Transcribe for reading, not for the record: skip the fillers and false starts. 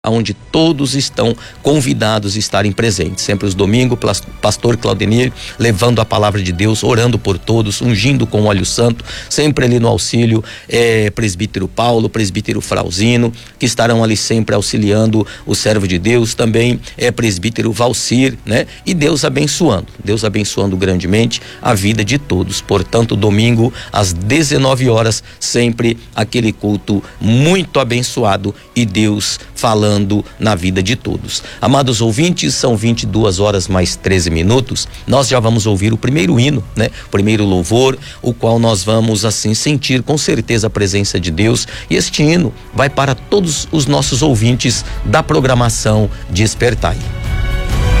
onde todos estão convidados a estarem presentes. Sempre os domingos, pastor Claudenir levando a palavra de Deus, orando por todos, ungindo com óleo santo, sempre ali no auxílio, presbítero Paulo, presbítero Frauzino, que estarão ali sempre auxiliando o servo de Deus, também presbítero Valcir, né? E Deus abençoando grandemente a vida de todos. Portanto, domingo às 19 horas, sempre aquele culto muito abençoado e Deus falando na vida de todos. Amados ouvintes, são 22 horas mais 13 minutos. Nós já vamos ouvir o primeiro hino, né? O primeiro louvor, o qual nós vamos assim sentir com certeza a presença de Deus. E este hino vai para todos os nossos ouvintes da programação Despertai.